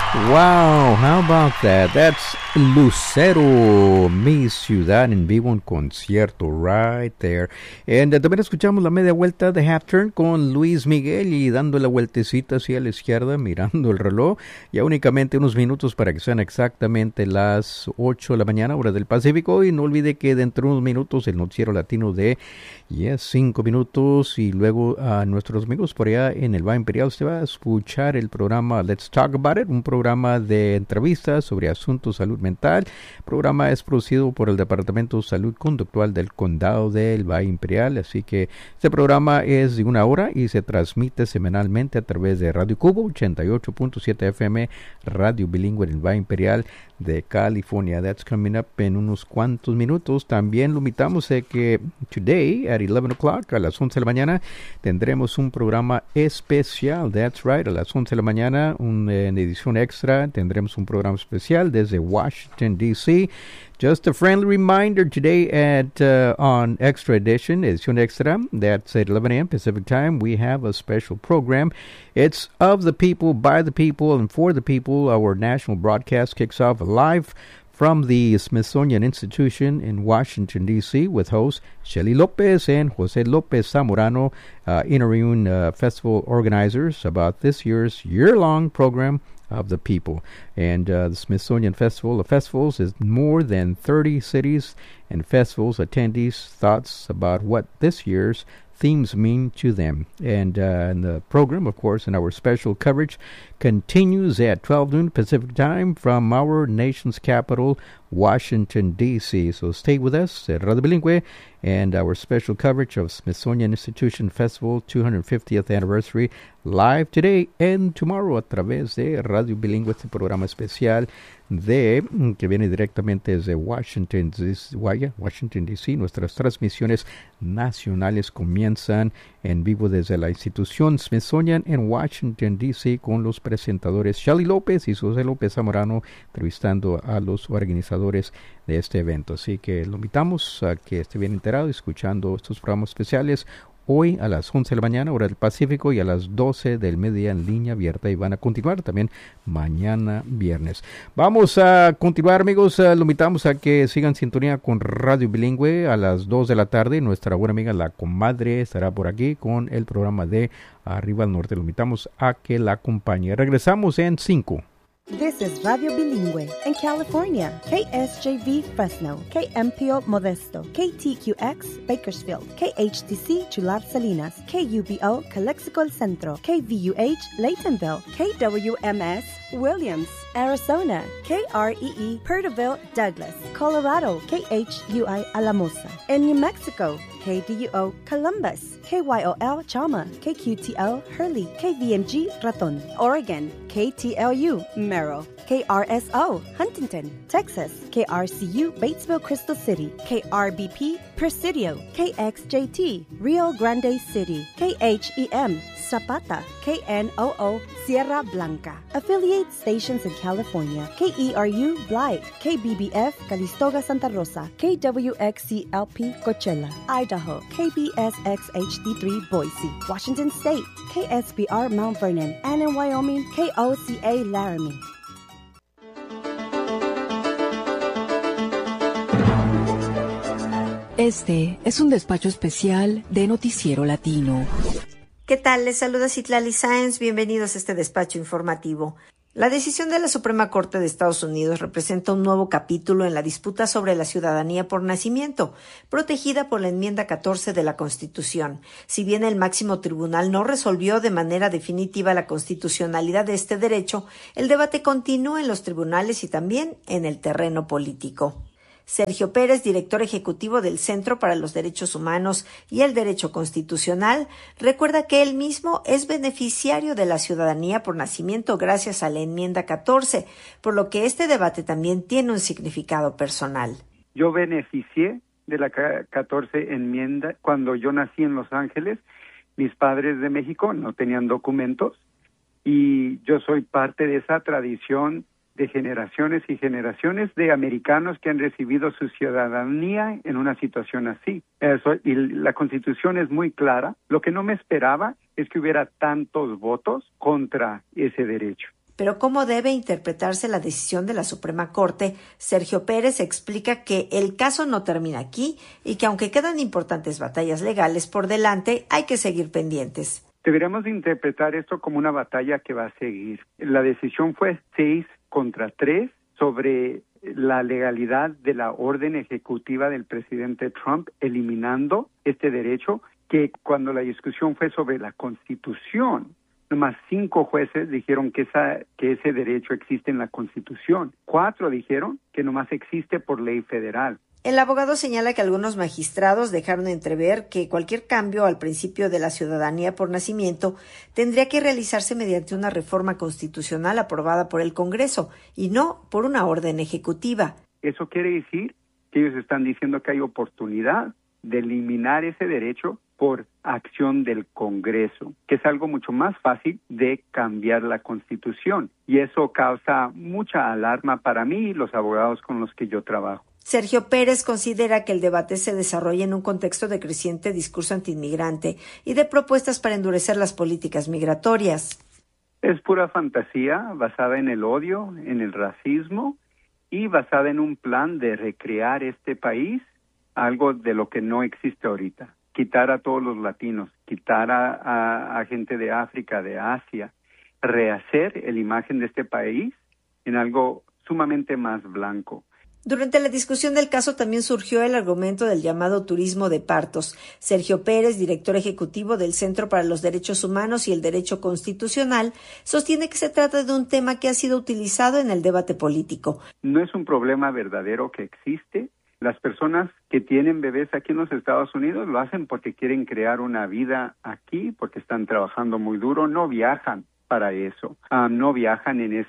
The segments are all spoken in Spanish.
Wow, how about that? That's Lucero, mi ciudad en vivo en concierto, right there. And también escuchamos la media vuelta de Half Turn con Luis Miguel y dando la vueltecita hacia la izquierda, mirando el reloj. Ya únicamente unos minutos para que sean exactamente las 8 de la mañana, hora del Pacífico. Y no olvide que dentro de unos minutos el noticiero latino de 5 minutos. Y luego a nuestros amigos por allá en el Valle Imperial, usted va a escuchar el programa Let's Talk About It, un programa de entrevistas sobre asuntos de salud mental. El programa es producido por el Departamento de Salud Conductual del Condado del Valle Imperial, así que este programa es de 1 hora y se transmite semanalmente a través de Radio Cubo 88.7 FM, radio bilingüe en el Valle Imperial de California. That's coming up en unos cuantos minutos. También lo invitamos a que today at 11 o'clock, a las 11 de la mañana, tendremos un programa especial. That's right, a las 11 de la mañana, una edición extra. Tendremos un programa especial desde Washington, D.C. Just a friendly reminder today at on Extra Edition, Edición Extra, that's at 11 a.m. Pacific Time, we have a special program. It's of the people, by the people, and for the people. Our national broadcast kicks off live from the Smithsonian Institution in Washington, D.C. with hosts Shelly Lopez and Jose Lopez Zamorano, interviewing festival organizers about this year's year-long program of the people. And the Smithsonian Festival of Festivals is more than 30 cities and festivals attendees' thoughts about what this year's themes mean to them. And the program, of course, and our special coverage continues at 12 noon Pacific Time from our nation's capital, Washington, D.C. So stay with us at Radio Bilingüe and our special coverage of Smithsonian Institution Festival 250th Anniversary live today and tomorrow a través de Radio Bilingüe, este programa especial que viene directamente desde Washington, D.C. Nuestras transmisiones nacionales comienzan en vivo desde la institución Smithsonian en Washington, D.C. con los presentadores Shelly López y José López Zamorano entrevistando a los organizadores de este evento. Así que lo invitamos a que esté bien enterado escuchando estos programas especiales hoy a las 11 de la mañana, hora del Pacífico, y a las 12 del mediodía en línea abierta, y van a continuar también mañana viernes. Vamos a continuar, amigos. Lo invitamos a que sigan sintonía con Radio Bilingüe a las 2 de la tarde. Nuestra buena amiga La Comadre estará por aquí con el programa de Arriba al Norte. Lo invitamos a que la acompañe. Regresamos en 5. This is Radio Bilingüe in California, KSJV Fresno, KMPO Modesto, KTQX Bakersfield, KHTC Chular Salinas, KUBO Calexico El Centro, KVUH Laytonville, KWMS Williams, Arizona, KREE Perterville Douglas, Colorado, KHUI Alamosa, in New Mexico, KDUO Columbus, KYOL Chama, KQTL Hurley, KVMG Raton, Oregon, KTLU Merrill, KRSO Huntington, Texas, KRCU Batesville Crystal City, KRBP Presidio, KXJT Rio Grande City, KHEM Zapata, KNOO Sierra Blanca. Affiliate stations in California, KERU Blythe, KBBF Calistoga Santa Rosa, KWXCLP Coachella, Idaho, KBSXHD3 Boise, Washington State, KSBR Mount Vernon, and in Wyoming, KOCA Laramie. Este es un despacho especial de Noticiero Latino. ¿Qué tal? Les saluda Citlali Sáenz. Bienvenidos a este despacho informativo. La decisión de la Suprema Corte de Estados Unidos representa un nuevo capítulo en la disputa sobre la ciudadanía por nacimiento, protegida por la enmienda 14 de la Constitución. Si bien el máximo tribunal no resolvió de manera definitiva la constitucionalidad de este derecho, el debate continúa en los tribunales y también en el terreno político. Sergio Pérez, director ejecutivo del Centro para los Derechos Humanos y el Derecho Constitucional, recuerda que él mismo es beneficiario de la ciudadanía por nacimiento gracias a la enmienda 14, por lo que este debate también tiene un significado personal. Yo beneficié de la 14 enmienda cuando yo nací en Los Ángeles. Mis padres de México no tenían documentos y yo soy parte de esa tradición de generaciones y generaciones de americanos que han recibido su ciudadanía en una situación así. Y la Constitución es muy clara. Lo que no me esperaba es que hubiera tantos votos contra ese derecho. pero cómo debe interpretarse la decisión de la Suprema Corte, Sergio Pérez explica que el caso no termina aquí y que aunque quedan importantes batallas legales por delante, hay que seguir pendientes. Deberíamos interpretar esto como una batalla que va a seguir. La decisión fue 6-3 sobre la legalidad de la orden ejecutiva del presidente Trump, eliminando este derecho, que cuando la discusión fue sobre la Constitución, nomás 5 jueces dijeron que ese derecho existe en la Constitución. 4 dijeron que nomás existe por ley federal. El abogado señala que algunos magistrados dejaron entrever que cualquier cambio al principio de la ciudadanía por nacimiento tendría que realizarse mediante una reforma constitucional aprobada por el Congreso y no por una orden ejecutiva. Eso quiere decir que ellos están diciendo que hay oportunidad de eliminar ese derecho por acción del Congreso, que es algo mucho más fácil de cambiar la Constitución. Y eso causa mucha alarma para mí y los abogados con los que yo trabajo. Sergio Pérez considera que el debate se desarrolla en un contexto de creciente discurso antiinmigrante y de propuestas para endurecer las políticas migratorias. Es pura fantasía basada en el odio, en el racismo y basada en un plan de recrear este país, algo de lo que no existe ahorita. Quitar a todos los latinos, quitar a gente de África, de Asia, rehacer la imagen de este país en algo sumamente más blanco. Durante la discusión del caso también surgió el argumento del llamado turismo de partos. Sergio Pérez, director ejecutivo del Centro para los Derechos Humanos y el Derecho Constitucional, sostiene que se trata de un tema que ha sido utilizado en el debate político. No es un problema verdadero que existe. Las personas que tienen bebés aquí en los Estados Unidos lo hacen porque quieren crear una vida aquí, porque están trabajando muy duro, no viajan para eso, no viajan en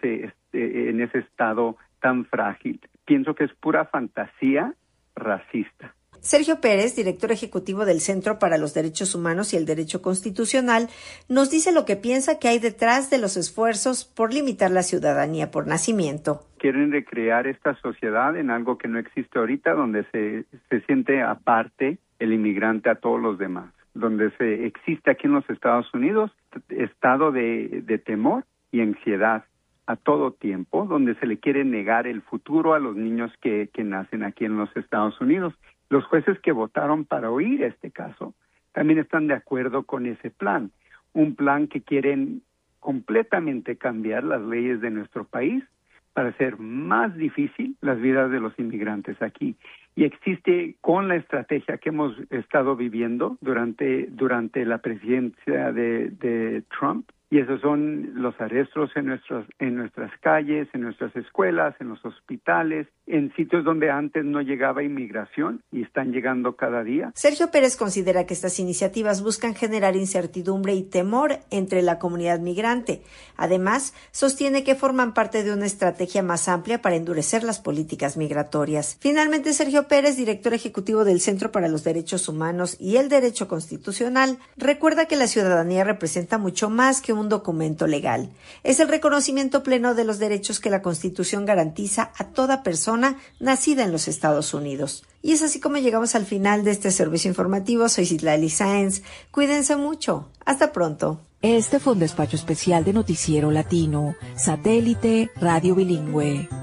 ese estado tan frágil. Pienso que es pura fantasía racista. Sergio Pérez, director ejecutivo del Centro para los Derechos Humanos y el Derecho Constitucional, nos dice lo que piensa que hay detrás de los esfuerzos por limitar la ciudadanía por nacimiento. Quieren recrear esta sociedad en algo que no existe ahorita, donde se siente aparte el inmigrante a todos los demás, donde existe aquí en los Estados Unidos estado de temor y ansiedad a todo tiempo, donde se le quiere negar el futuro a los niños que nacen aquí en los Estados Unidos. Los jueces que votaron para oír este caso también están de acuerdo con ese plan, un plan que quieren completamente cambiar las leyes de nuestro país para hacer más difícil las vidas de los inmigrantes aquí. Y existe con la estrategia que hemos estado viviendo durante la presidencia de Trump, y esos son los arrestos en nuestras calles, en nuestras escuelas, en los hospitales, en sitios donde antes no llegaba inmigración y están llegando cada día. Sergio Pérez considera que estas iniciativas buscan generar incertidumbre y temor entre la comunidad migrante. Además, sostiene que forman parte de una estrategia más amplia para endurecer las políticas migratorias. Finalmente, Sergio Pérez, director ejecutivo del Centro para los Derechos Humanos y el Derecho Constitucional, recuerda que la ciudadanía representa mucho más que un documento legal. Es el reconocimiento pleno de los derechos que la Constitución garantiza a toda persona nacida en los Estados Unidos. Y es así como llegamos al final de este servicio informativo. Soy Citlali Sáenz. Cuídense mucho. Hasta pronto. Este fue un despacho especial de Noticiero Latino, Satélite Radio Bilingüe.